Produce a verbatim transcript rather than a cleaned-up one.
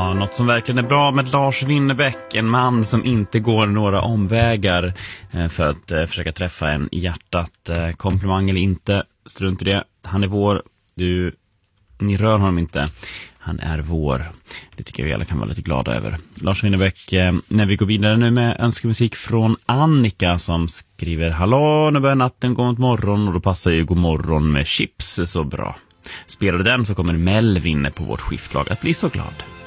Ja, något som verkligen är bra med Lars Winnerbäck, en man som inte går några omvägar för att försöka träffa en i hjärtat. Komplimang eller inte, strunt i det. Han är vår, du, ni rör honom inte. Han är vår. Det tycker vi alla kan vara lite glada över. Lars Winnerbäck, när vi går vidare nu med önskemusik från Annika som skriver: hallå, nu börjar natten gå mot morgon och då passar ju god morgon med chips så bra. Spelar du den så kommer Melvin på vårt skiftlag att bli så glad.